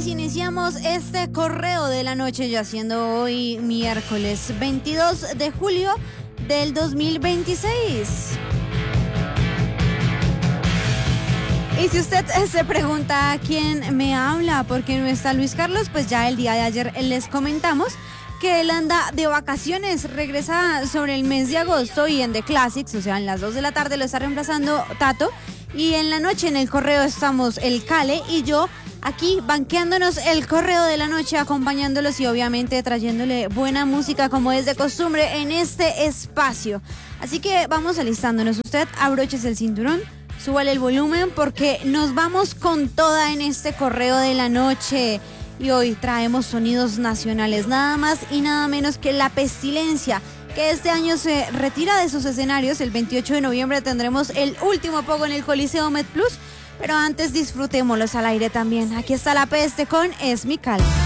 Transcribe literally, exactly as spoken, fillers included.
iniciamos este correo de la noche, ya siendo hoy miércoles veintidós de julio del dos mil veintiséis. Y si usted se pregunta quién me habla, por qué no está Luis Carlos, pues ya el día de ayer les comentamos que él anda de vacaciones, regresa sobre el mes de agosto y en The Classics, o sea, en las dos de la tarde lo está reemplazando Tato, y en la noche en el correo estamos el Cale y yo aquí banqueándonos el correo de la noche, acompañándolos y obviamente trayéndole buena música como es de costumbre en este espacio. Así que vamos alistándonos, usted abróchese el cinturón, súbale el volumen porque nos vamos con toda en este correo de la noche. Y hoy traemos sonidos nacionales, nada más y nada menos que La Pestilencia, que este año se retira de sus escenarios. El veintiocho de noviembre tendremos el último pogo en el Coliseo MedPlus, pero antes disfrutémoslos al aire también. Aquí está La Peste con Es mi Cal.